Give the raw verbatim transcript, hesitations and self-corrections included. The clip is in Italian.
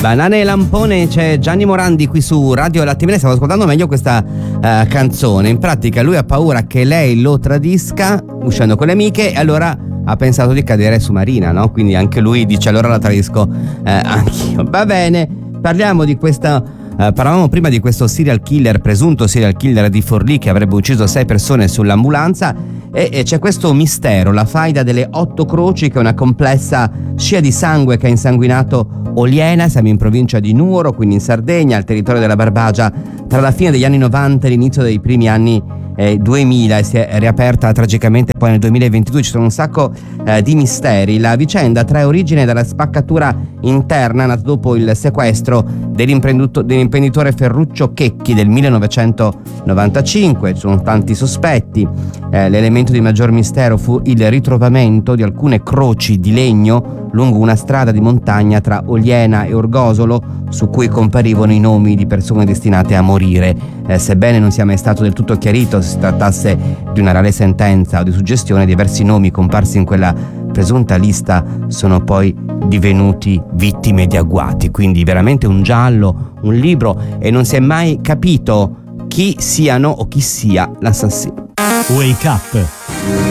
Banane e lampone, c'è Gianni Morandi qui su Radio Latte Miele. Stavo ascoltando meglio questa uh, canzone. In pratica lui ha paura che lei lo tradisca uscendo con le amiche e allora ha pensato di cadere su Marina, no? Quindi anche lui dice allora la tradisco eh, anch'io. Va bene, parliamo di questa... Uh, parlavamo prima di questo serial killer, presunto serial killer di Forlì che avrebbe ucciso sei persone sull'ambulanza e, e c'è questo mistero, la faida delle otto croci, che è una complessa scia di sangue che ha insanguinato Oliena. Siamo in provincia di Nuoro, quindi in Sardegna, al territorio della Barbagia, tra la fine degli anni novanta e l'inizio dei primi anni eh, duemila, e si è riaperta tragicamente poi nel duemilaventidue. Ci sono un sacco eh, di misteri. La vicenda trae origine dalla spaccatura interna nata dopo il sequestro dell'imprenditore Ferruccio Checchi del millenovecentonovantacinque. Ci sono tanti sospetti. Eh, l'elemento di maggior mistero fu il ritrovamento di alcune croci di legno lungo una strada di montagna tra Oliena e Orgosolo, su cui comparivano i nomi di persone destinate a morire. Eh, sebbene non sia mai stato del tutto chiarito se si trattasse di una reale sentenza o di suggestione, diversi nomi comparsi in quella presunta lista sono poi divenuti vittime di agguati. Quindi veramente un giallo, un libro, e non si è mai capito chi siano o chi sia l'assassino. Wake Up